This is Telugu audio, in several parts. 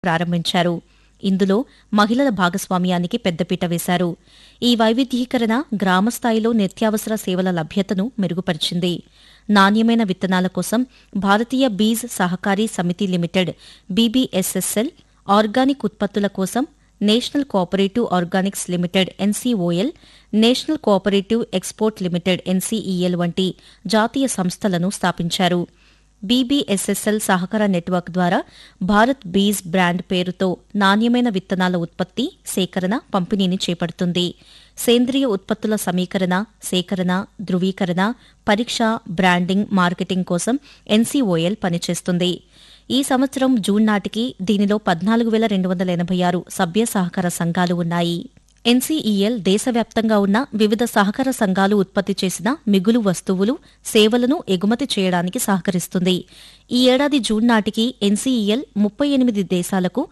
ప్రారంభించారు. ఇందులో మహిళల భాగస్వామ్యానికి పెద్దపీట వేశారు. ఈ వైవిధ్యీకరణ గ్రామస్థాయిలో నిత్యావసర సేవల లభ్యతను మెరుగుపరిచింది. నాణ్యమైన విత్తనాల కోసం భారతీయ బీజ్ సహకారీ సమితి లిమిటెడ్ బీబీఎస్ఎస్ఎల్, ఆర్గానిక్ ఉత్పత్తుల కోసం national cooperative Organics limited ఎన్సీఓఎల్, national cooperative export limited ఎన్సీఈఎల్ వంటి జాతీయ సంస్థలను స్థాపించారు. బీబీఎస్ఎస్ఎల్ సహకార నెట్వర్క్ ద్వారా భారత్ బీజ్ బ్రాండ్ పేరుతో నాణ్యమైన విత్తనాల ఉత్పత్తి, సేకరణ, పంపిణీని చేపడుతుంది. సేంద్రియ ఉత్పత్తుల సమీకరణ, సేకరణ, ధృవీకరణ, పరీక్ష, బ్రాండింగ్, మార్కెటింగ్ కోసం ఎన్సీఓఎల్ పనిచేస్తుంది. ఈ సంవత్సరం జూన్ నాటికి దీనిలో 14,286 సభ్య సహకార సంఘాలు ఉన్నాయి. ఎన్సీఈఎల్ దేశవ్యాప్తంగా ఉన్న వివిధ సహకార సంఘాలు ఉత్పత్తి చేసిన మిగులు వస్తువులు, సేవలను ఎగుమతి చేయడానికి సహకరిస్తుంది. ఈ ఏడాది జూన్ నాటికి ఎన్సీఈఎల్ 38 దేశాలకు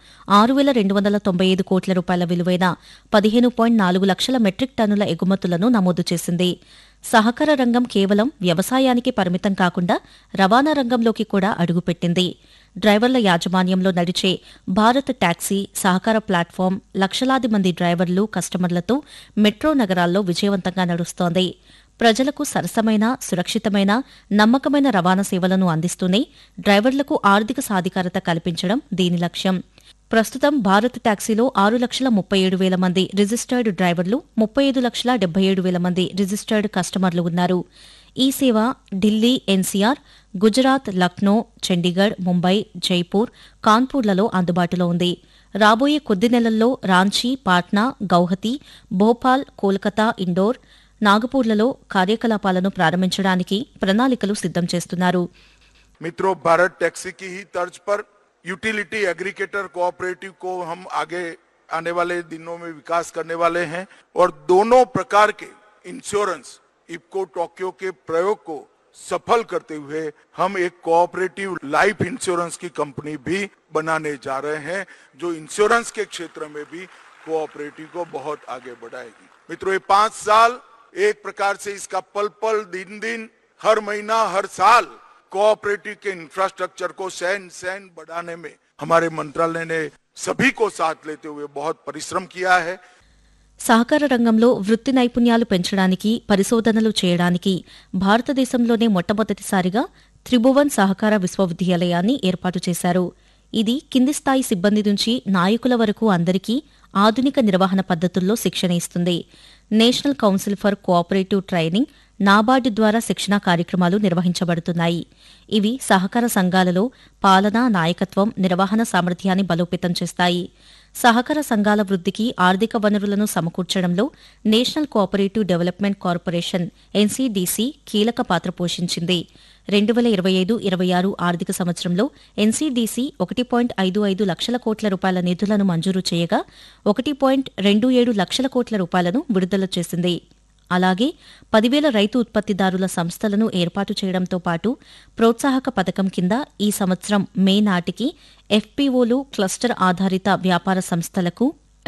6,295 కోట్ల రూపాయల విలువైన 15.4 లక్షల మెట్రిక్ టన్నుల ఎగుమతులను నమోదు చేసింది. సహకార రంగం కేవలం వ్యవసాయానికి పరిమితం కాకుండా రవాణా రంగంలోకి కూడా అడుగుపెట్టింది. డ్రైవర్ల యాజమాన్యంలో నడిచే భారత్ టాక్సీ సహకార ప్లాట్ఫామ్ లక్షలాది మంది డ్రైవర్లు, కస్టమర్లతో మెట్రో నగరాల్లో విజయవంతంగా నడుస్తోంది. ప్రజలకు సరసమైన, సురక్షితమైన, నమ్మకమైన రవాణా సేవలను అందిస్తూనే డ్రైవర్లకు ఆర్థిక సాధికారత కల్పించడం దీని లక్ష్యం. ప్రస్తుతం భారత్ టాక్సీలో 6,37,000 మంది రిజిస్టర్డ్ డ్రైవర్లు, 35,77,000 మంది రిజిస్టర్డ్ కస్టమర్లు ఉన్నారు. ఈ సేవ ఢిల్లీ, ఎన్సీఆర్, గుజరాత్, లక్నో, చండీగఢ్, ముంబై, జైపూర్, కాన్పూర్లలో అందుబాటులో ఉంది. రాబోయే కొద్ది నెలల్లో రాంచీ, పాట్నా, గౌహతి, భోపాల్, కోల్కతా, ఇండోర్, నాగపూర్లలో కార్యకలాపాలను ప్రారంభించడానికి ప్రణాళికలు సిద్ధం చేస్తున్నారు. मित्रों, भारत टैक्सी की ही तर्ज पर यूटिलिटी एग्रीगेटर कोऑपरेटिव को हम आगे आने वाले दिनों में विकास करने वाले हैं और दोनों प्रकार के इंश्योरेंस इफ्को टोक्यो के प्रयोग को सफल करते हुए हम एक कोऑपरेटिव लाइफ इंश्योरेंस की कंपनी भी बनाने जा रहे हैं, जो इंश्योरेंस के क्षेत्र में भी कोऑपरेटिव को बहुत आगे बढ़ाएगी. मित्रों, ये 5 साल एक प्रकार से इसका पल पल, दिन दिन, हर महीना, हर साल कोऑपरेटिव के इंफ्रास्ट्रक्चर को सैन बढ़ाने में हमारे मंत्रालय ने सभी को साथ लेते हुए बहुत परिश्रम किया है. సహకార రంగంలో వృత్తి నైపుణ్యాలు పెంచడానికి, పరిశోధనలు చేయడానికి భారతదేశంలోనే మొట్టమొదటిసారిగా త్రిభువన్ సహకార విశ్వవిద్యాలయాన్ని ఏర్పాటు చేశారు. ఇది కింది స్థాయి సిబ్బంది నుంచి నాయకుల వరకు అందరికీ ఆధునిక నిర్వహణ పద్ధతుల్లో శిక్షణ ఇస్తుంది. National council for cooperative training, NABARD ద్వారా శిక్షణా కార్యక్రమాలు నిర్వహించబడుతున్నాయి. ఇవి సహకార సంఘాలలో పాలన, నాయకత్వం, నిర్వహణ సామర్థ్యాన్ని బలోపేతం చేస్తాయి. సహకార సంఘాల వృద్ధికి ఆర్థిక వనరులను సమకూర్చడంలో national cooperative development corporation NCDC కీలక పాత్ర పోషించింది. 2025-26 ఆర్థిక సంవత్సరంలో ఎన్సీడీసీ 1.55 లక్షల కోట్ల రూపాయల నిధులను మంజూరు చేయగా 1.27 లక్షల కోట్ల రూపాయలను విడుదల చేసింది. అలాగే 10,000 రైతు ఉత్పత్తిదారుల సంస్థలను ఏర్పాటు చేయడంతో పాటు ప్రోత్సాహక పథకం కింద ఈ సంవత్సరం మే నాటికి ఎఫ్పీఓలు, క్లస్టర్ ఆధారిత వ్యాపార సంస్థలకు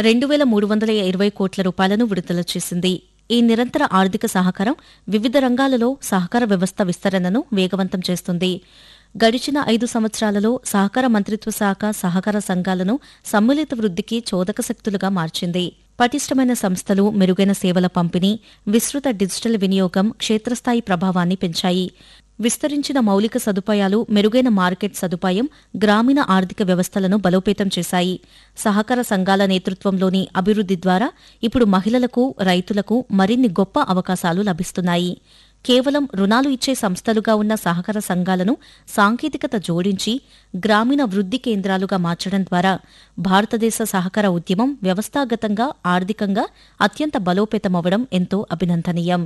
2,320 కోట్ల రూపాయలను విడుదల చేసింది. ఈ నిరంతర ఆర్థిక సహకారం వివిధ రంగాలలో సహకార వ్యవస్థ విస్తరణను వేగవంతం చేస్తుంది. గడిచిన 5 సంవత్సరాలలో సహకార మంత్రిత్వ శాఖ సహకార సంఘాలను సమ్మిళిత వృద్ధికి చోదక శక్తులుగా మార్చింది. పటిష్టమైన సంస్థలు, మెరుగైన సేవల పంపిణీ, విస్తృత డిజిటల్ వినియోగం క్షేత్రస్థాయి ప్రభావాన్ని పెంచాయి. విస్తరించిన మౌలిక సదుపాయాలు, మెరుగైన మార్కెట్ సదుపాయం గ్రామీణ ఆర్థిక వ్యవస్థలను బలోపేతం చేశాయి. సహకార సంఘాల నేతృత్వంలోని అభివృద్ధి ద్వారా ఇప్పుడు మహిళలకు, రైతులకు మరిన్ని గొప్ప అవకాశాలు లభిస్తున్నాయి. కేవలం రుణాలు ఇచ్చే సంస్థలుగా ఉన్న సహకార సంఘాలను సాంకేతికత జోడించి గ్రామీణ వృద్ధి కేంద్రాలుగా మార్చడం ద్వారా భారతదేశ సహకార ఉద్యమం వ్యవస్థాగతంగా, ఆర్థికంగా అత్యంత బలోపేతమవడం ఎంతో అభినందనీయం.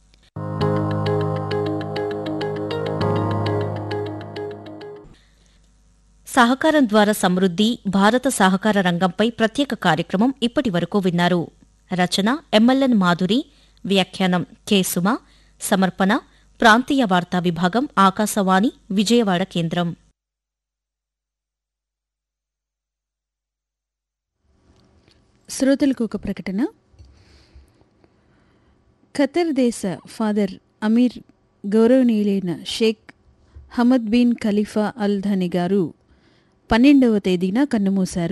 సహకారం ద్వారా సమృద్ధి, భారత సహకార రంగంపై ప్రత్యేక కార్యక్రమం ఇప్పటి వరకు విన్నారు. రచన ఎంఎల్ఎన్ మాధురి, వ్యాఖ్యానం కె సుమ, సమర్పణ ప్రాంతీయ వార్తా విభాగం, ఆకాశవాణి విజయవాడ కేంద్రం. శ్రోతలకు ఒక ప్రకటన. ఖతర్ దేశ ఫాదర్ అమీర్ గౌరవనీయులైన షేక్ హమద్ బిన్ ఖలీఫా అల్ థానీ గారు 12వ తేదీన కన్నుమూశారు.